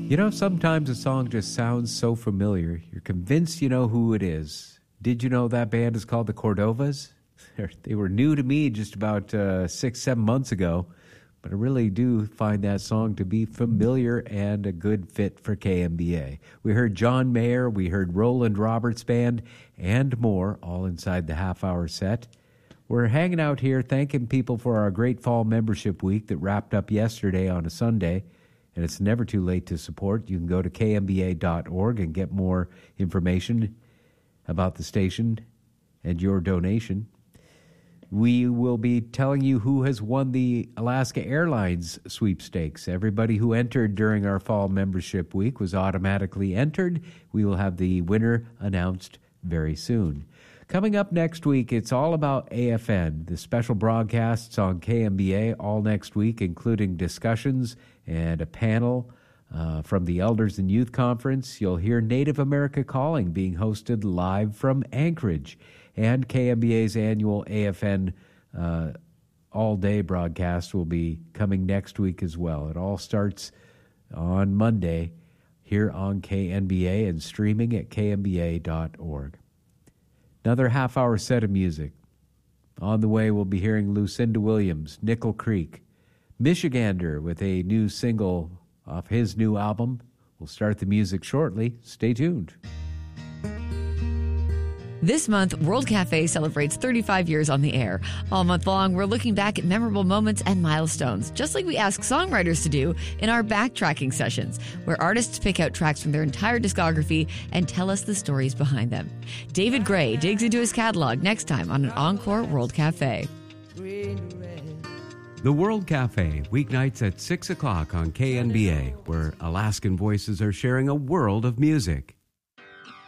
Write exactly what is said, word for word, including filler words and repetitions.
You know, sometimes a song just sounds so familiar, you're convinced you know who it is. Did you know that band is called the Cordovas? They were new to me just about uh, six, seven months ago, but I really do find that song to be familiar and a good fit for K M B A. We heard John Mayer, we heard Roland Roberts Band, and more, all inside the half-hour set. We're hanging out here thanking people for our great fall membership week that wrapped up yesterday on a Sunday. And it's never too late to support. You can go to K M B A dot org and get more information about the station and your donation. We will be telling you who has won the Alaska Airlines sweepstakes. Everybody who entered during our fall membership week was automatically entered. We will have the winner announced very soon. Coming up next week, it's all about A F N, the special broadcasts on K M B A all next week, including discussions and a panel uh, from the Elders and Youth Conference. You'll hear Native America Calling being hosted live from Anchorage, and K M B A's annual A F N uh, all-day broadcast will be coming next week as well. It all starts on Monday here on K M B A and streaming at K M B A dot org. Another half-hour set of music. On the way, we'll be hearing Lucinda Williams, Nickel Creek, Michigander with a new single off his new album. We'll start the music shortly. Stay tuned. This month, World Cafe celebrates thirty-five years on the air. All month long, we're looking back at memorable moments and milestones, just like we ask songwriters to do in our backtracking sessions, where artists pick out tracks from their entire discography and tell us the stories behind them. David Gray digs into his catalog next time on an Encore World Cafe. The World Cafe, weeknights at six o'clock on K N B A, where Alaskan voices are sharing a world of music.